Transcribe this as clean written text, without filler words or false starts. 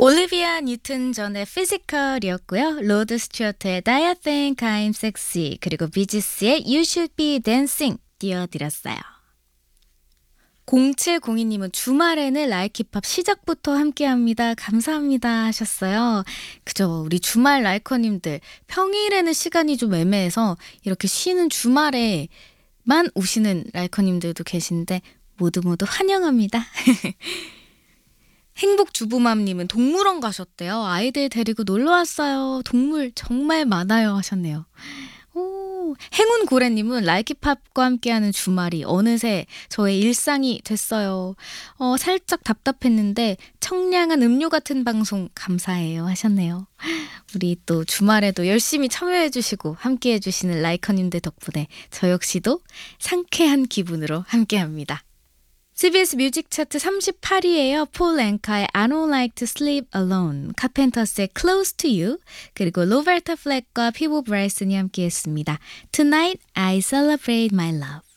올리비아 뉴튼 존의 피지컬이었고요. 로드 스튜어트의 Do You Think I'm Sexy 그리고 비지스의 You Should Be Dancing 띄워드렸어요. 0702님은 주말에는 라이크 힙합 시작부터 함께합니다. 감사합니다 하셨어요. 그죠. 우리 주말 라이커님들 평일에는 시간이 좀 애매해서 이렇게 쉬는 주말에만 오시는 라이커님들도 계신데 모두 환영합니다. 행복주부맘님은 동물원 가셨대요. 아이들 데리고 놀러 왔어요. 동물 정말 많아요 하셨네요. 오, 행운고래님은 라이키팝과 함께하는 주말이 어느새 저의 일상이 됐어요. 살짝 답답했는데 청량한 음료 같은 방송 감사해요 하셨네요. 우리 또 주말에도 열심히 참여해주시고 함께해주시는 라이커님들 덕분에 저 역시도 상쾌한 기분으로 함께합니다. CBS 뮤직 차트 38위에요. 폴 앵카의 I don't like to sleep alone, 카펜터스의 Close to You, 그리고 로베르타 플렉과 피보 브라이슨이 함께했습니다. Tonight I celebrate my love.